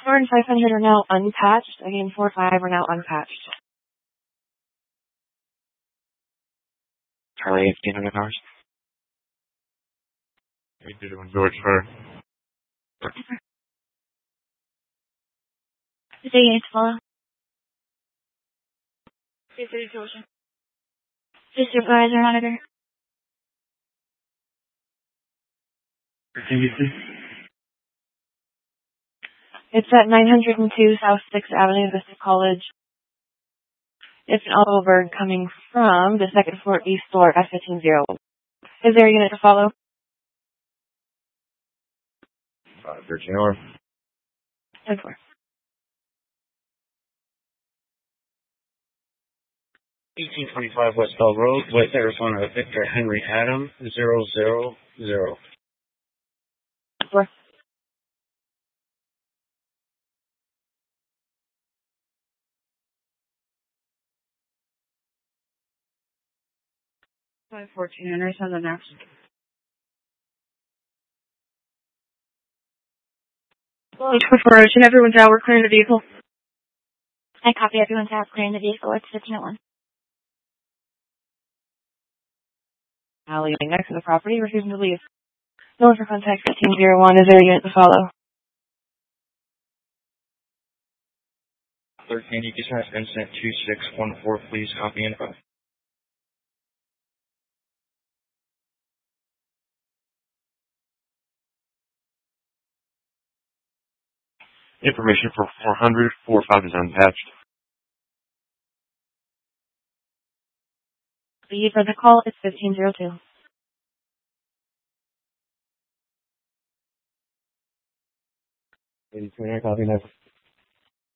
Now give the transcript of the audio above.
4 and 500 are now unpatched. Again, 4 5 are now unpatched. Charlie 1800 hours. 821 George for. Is it to follow? 330 Georgia. Supervisor monitor. It's at 902 South 6th Avenue, Vista College. It's an Autobird coming from the second floor east floor F1501. Is there a unit to follow? 13 North. 10-4. 1825 West Bell Road, West Arizona, Victor Henry Adam, 000. 4. 514 owners on the next. Before ocean, everyone's out. We're clearing the vehicle. I copy. Everyone's out. Clearing the vehicle. It's 1501. Alley next to the property, refusing to leave. No for contact 1501. Is there a unit to follow? 13, you can have incident 2614, please copy info. Information for 400, 45 is unpatched. The for the call is 1502. 82, copy next.